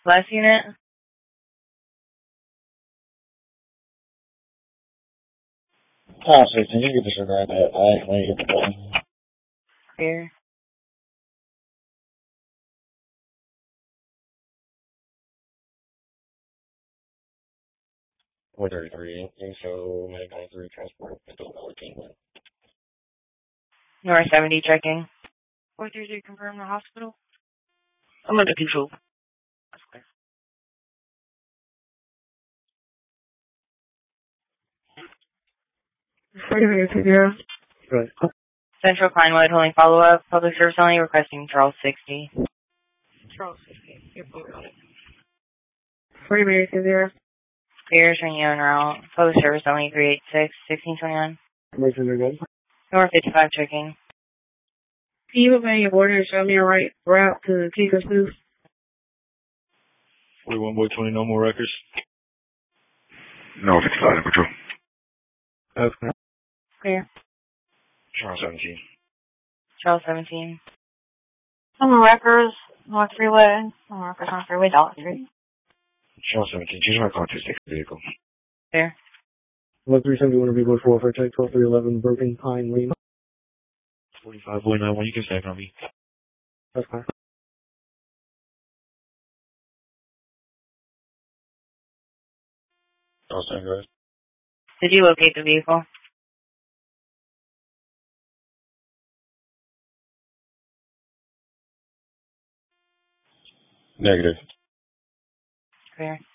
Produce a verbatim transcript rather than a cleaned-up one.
Last unit? Ah, sí, can you get the sugar out there? I want to get the button. Clear. four thirty-three, so Medic ninety-three, transport, fourteen. North seventy checking. four thirty-three, confirm the hospital. I'm under control. That's clear. Right. Central Pinewood holding follow-up. Public service only requesting Charles sixty. Charles sixty. Yep, we got it. forty minutes is there. Clear, turning you en route. Public service only three eight six, sixteen twenty-one. Commercial, you're good? North fifty-five checking. Can you obey your order and show me a right route to Chico Sioux? forty-one boy twenty, no more records. No, fifty-five, patrol. Okay. Clear. Charles seventeen. Charles seventeen. Some wreckers, North Freeway. Some wreckers on Freeway, Dollar Tree. Charles seventeen, choose my contact six vehicle. Clear. one three seven one, Vehicle four for check, twelve three eleven, Broken Pine Lane. forty-five boy nine one, you can stack on me. That's fine. I'll stand, guys. Did you locate the vehicle? Negative. Clear.